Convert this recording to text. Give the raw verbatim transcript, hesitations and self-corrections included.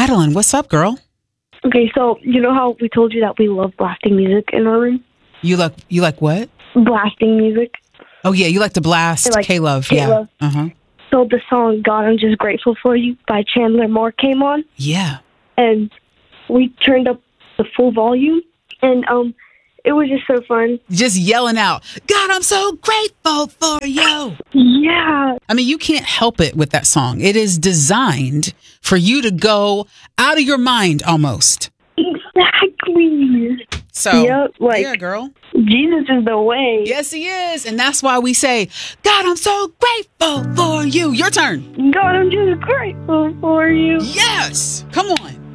Madeline, what's up, girl? Okay, so you know how we told you that we love blasting music in our room? You like you like what? Blasting music. Oh yeah, you like to blast like K-Love. K-Love. Yeah. Uh-huh. So the song God, I'm Just Grateful for You by Chandler Moore came on. Yeah. And we turned up the full volume. And um, it was just so fun. Just yelling out, God, I'm so grateful for you. Yeah. I mean, you can't help it with that song. It is designed for you to go out of your mind almost. Exactly. So, yep, like, yeah, girl. Jesus is the way. Yes, he is. And that's why we say, God, I'm so grateful for you. Your turn. God, I'm just grateful for you. Yes. Come on.